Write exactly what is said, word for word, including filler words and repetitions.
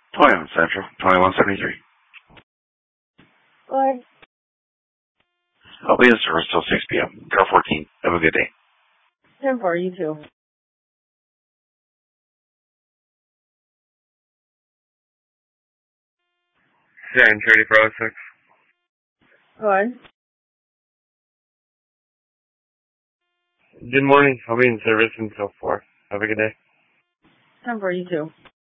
Toyota Central, twenty-one seventy-three. What? I'll be in service till six p.m. Car fourteen. Have a good day. ten four, you too. San thirty-four oh six. What? Good morning. I'll be in service until four. Have a good day. ten four, you too.